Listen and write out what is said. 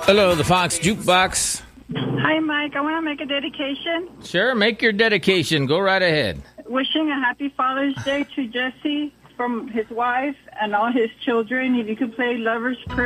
Hello, the Fox Jukebox. Hi, Mike. I want to make a dedication. Sure, make your dedication. Go right ahead. Wishing a happy Father's Day to Jesse from his wife and all his children. If you could play Lover's Prayer.